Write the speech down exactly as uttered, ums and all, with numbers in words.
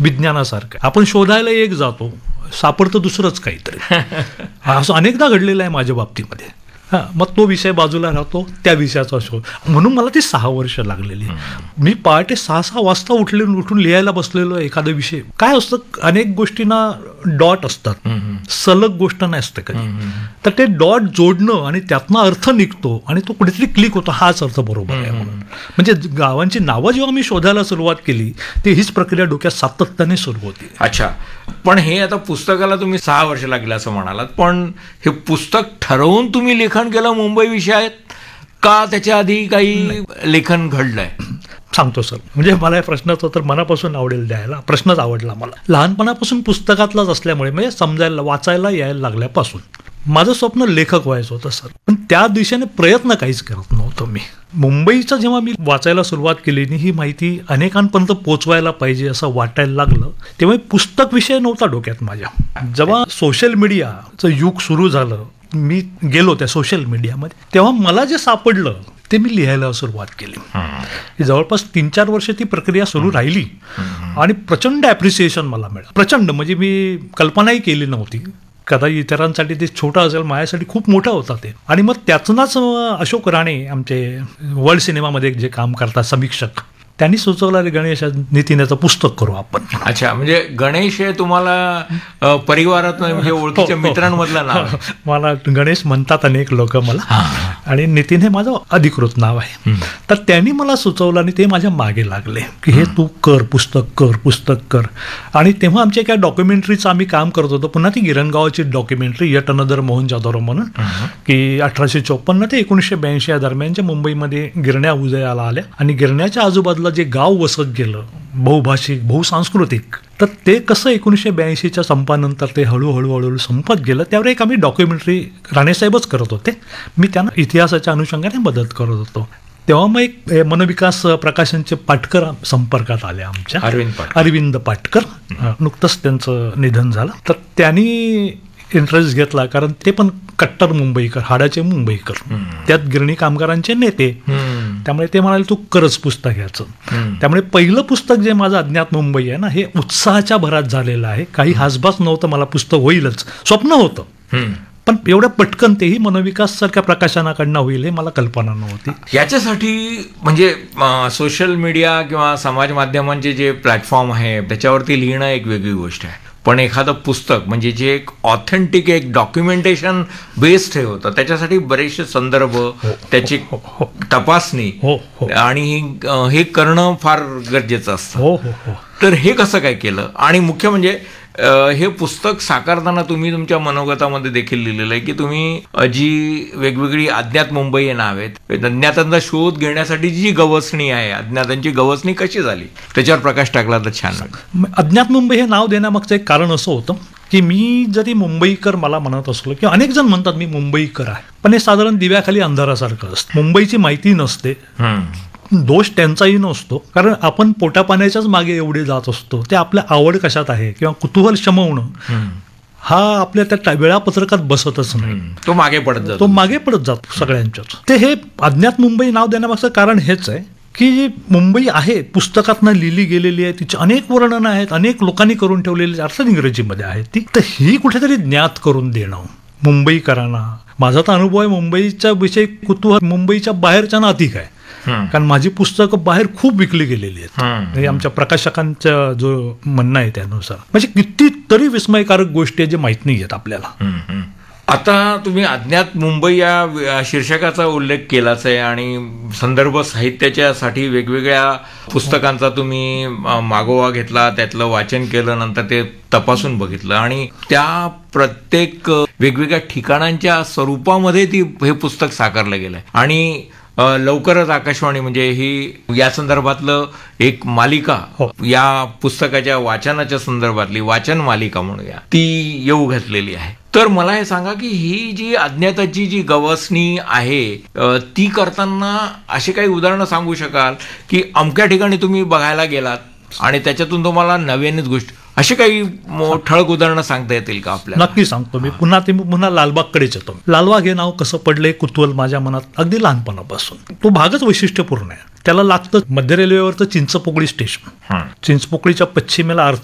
विज्ञानासारखं. आपण शोधायला एक जातो, सापडतं दुसरंच काहीतरी. असं अनेकदा घडलेलं आहे माझ्या बाबतीमध्ये. हां, मग तो विषय बाजूला राहतो, त्या विषयाचा शोध. म्हणून मला ती सहा वर्ष लागलेली. मी पहाटे सहा सहा वाजता उठले उठून लिहायला बसलेलो एखादा विषय. काय असतं, अनेक गोष्टींना डॉट असतात, सलग गोष्ट नसते कधी. तर ते डॉट जोडणं आणि त्यातनं अर्थ निघतो आणि तो कुठेतरी क्लिक होतो, हाच अर्थ बरोबर आहे म्हणून. म्हणजे गावांची नावं जेव्हा मी शोधायला सुरुवात केली, ती हीच प्रक्रिया डोक्यात सातत्याने सुरू होती. अच्छा, पण हे आता पुस्तकाला तुम्ही सहा वर्ष लागले असं म्हणालात, पण हे पुस्तक ठरवून तुम्ही लेखन केलं मुंबई विषयात, का त्याच्या आधी काही लेखन घडलंय? सांगतो सर. म्हणजे मला या प्रश्नाचं तर मनापासून आवडेल द्यायला. प्रश्नच आवडला मला. लहानपणापासून पुस्तकातलाच असल्यामुळे, म्हणजे समजायला वाचायला यायला लागल्यापासून माझं स्वप्न लेखक व्हायचं होतं सर. पण त्या दिशेने प्रयत्न काहीच करत नव्हतो मी. मुंबईचं जेव्हा मी वाचायला सुरुवात केली आणि ही माहिती अनेकांपर्यंत पोचवायला पाहिजे असं वाटायला लागलं, तेव्हा पुस्तक विषय नव्हता डोक्यात माझ्या. जेव्हा सोशल मीडियाचं युग सुरू झालं, मी गेलो त्या सोशल मीडियामध्ये, तेव्हा मला जे सापडलं ते मी लिहायला सुरुवात केली. जवळपास तीन चार वर्ष ती प्रक्रिया सुरू राहिली आणि प्रचंड ॲप्रिसिएशन मला मिळालं. प्रचंड, म्हणजे मी कल्पनाही केली नव्हती. कदाचित इतरांसाठी ते छोटं असेल, माझ्यासाठी खूप मोठं होतं ते. आणि मग त्यातूनच अशोक राणे, आमचे वर्ल्ड सिनेमामध्ये जे काम करतात समीक्षक, त्यांनी सुचवलं गणेश नितीनचं पुस्तक करू आपण. अच्छा, म्हणजे गणेश हे तुम्हाला परिवारात म्हणजे ओळखीच्या मित्रांमधलं नाव? मला गणेश म्हणतात अनेक लोक मला, आणि नितीन हे माझं अधिकृत नाव आहे. तर त्यांनी मला सुचवलं आणि ते माझ्या मागे लागले की हे तू कर, पुस्तक कर, पुस्तक कर. आणि तेव्हा आमच्या एका डॉक्युमेंटरीचं आम्ही काम करत होतो, पुन्हा ती गिरणगावची documentary, yet another Mohan Jadhav म्हणून, की अठराशे चोपन्न ते एकोणीसशे ब्याऐंशी या दरम्यानच्या मुंबईमध्ये गिरण्या उदयाला आल्या आणि गिरण्याच्या आजूबाजूला जे गाव वसत गेलं, बहुभाषिक, बहुसांस्कृतिक, तर ते कसं एकोणीसशे ब्याऐंशीच्या संपानंतर ते हळूहळू हळूहळू संपत गेलं. त्यावर एक आम्ही डॉक्युमेंटरी राणेसाहेबच करत होते, मी त्यांना इतिहासाच्या अनुषंगाने मदत करत होतो. तेव्हा मग एक मनविकास प्रकाशनचे पाटकर संपर्कात आले आमच्या, अरविंद अरविंद पाटकर. नुकतंच त्यांचं निधन झालं. तर त्यांनी इंटरेस्ट घेतला, कारण ते पण कट्टर मुंबईकर, हाडाचे मुंबईकर, त्यात गिरणी कामगारांचे नेते. त्यामुळे ते म्हणाले तू करच पुस्तक याचं. त्यामुळे पहिलं पुस्तक जे माझं अज्ञात मुंबई आहे ना, हे उत्साहाच्या भरात झालेलं आहे. काही हासबास नव्हतं, मला पुस्तक होईलच, स्वप्न होतं, पण एवढ्या पटकन तेही मनोविकास सारख्या प्रकाशनाकडनं होईल हे मला कल्पना नव्हती. याच्यासाठी म्हणजे सोशल मीडिया किंवा समाज माध्यमांचे जे प्लॅटफॉर्म आहे त्याच्यावरती लिहिणं एक वेगळी गोष्ट आहे, पण एखादं पुस्तक म्हणजे जे एक ऑथेंटिक, एक डॉक्युमेंटेशन बेस्ड हे होतं, त्याच्यासाठी बरेचसे संदर्भ, त्याची तपासणी आणि हे करणं फार गरजेचं असतं. तर हे कसं काय केलं? आणि मुख्य म्हणजे हे पुस्तक साकारताना तुम्ही तुमच्या मनोगतामध्ये देखील लिहिलेलं आहे की तुम्ही जी वेगवेगळी अज्ञात मुंबई नाव आहेत, अज्ञातांचा शोध घेण्यासाठी जी गवसणी आहे, अज्ञातांची गवसणी कशी झाली, त्याच्यावर प्रकाश टाकला तर छान होईल. अज्ञात मुंबई हे नाव देण्यामागचं एक कारण असं होतं की मी जरी मुंबईकर मला म्हणत असलो, किंवा अनेक जण म्हणतात मी मुंबईकर आहे, पण हे साधारण दिव्याखाली अंधारासारखं असतं. मुंबईची माहिती नसते. दोष त्यांचाही नसतो, कारण आपण पोटापाण्याच्याच मागे एवढे जात असतो. ते आपल्या आवड कशात आहे किंवा कुतूहल शमवणं हा आपल्या त्या वेळापत्रकात बसतच नाही, तो मागे पडत जातो, तो मागे पडत जातो सगळ्यांच्याच. ते हे अज्ञात मुंबई नाव देण्यामागचं कारण हेच आहे की मुंबई आहे, पुस्तकातनं लिहिली गेलेली आहे, तिची अनेक वर्णनं आहेत, अनेक लोकांनी करून ठेवलेली, अर्थात इंग्रजीमध्ये आहेत ती. तर ही कुठेतरी ज्ञात करून देणं मुंबईकरांना. माझा तर अनुभव आहे मुंबईच्या विषयी कुतूहल मुंबईच्या बाहेरच्या ना अधिक आहे, कारण माझी पुस्तकं बाहेर खूप विकली गेलेली आहेत. हे आमच्या प्रकाशकांचा जो म्हणणं आहे त्यानुसार, म्हणजे कितीतरी विस्मयकारक गोष्टी आहेत जे माहीत नाही आहेत आपल्याला. आता तुम्ही अज्ञात मुंबई या शीर्षकाचा उल्लेख केलाच आहे आणि संदर्भ साहित्याच्यासाठी वेगवेगळ्या पुस्तकांचा तुम्ही मागोवा घेतला, त्यातलं वाचन केलं, नंतर ते तपासून बघितलं आणि त्या प्रत्येक वेगवेगळ्या ठिकाणांच्या स्वरूपामध्ये ती हे पुस्तक साकारलं गेलंय. आणि लवकरच आकाशवाणी म्हणजे ही या संदर्भातलं एक मालिका, या पुस्तकाच्या वाचनाच्या संदर्भातली वाचन मालिका म्हणूया, ती येऊ घातलेली आहे. तर मला हे सांगा की ही जी अज्ञाताची जी गवसणी आहे ती करताना असे काही उदाहरणं सांगू शकाल की अमक्या ठिकाणी तुम्ही बघायला गेलात आणि त्याच्यातून तुम्हाला नव्यानेच गोष्ट, अशी काही ठळक उदाहरणं सांगता येतील का आपल्याला? नक्की सांगतो मी. पुन्हा ते पुन्हा लालबागकडेच येतो. लालबाग हे नाव कसं पडलंय कुतूहल माझ्या मनात अगदी लहानपणापासून. तो भागच वैशिष्ट्यपूर्ण आहे. त्याला लागतं मध्य रेल्वेवरचं चिंचपोकळी स्टेशन. चिंचपोकळीच्या पश्चिमेला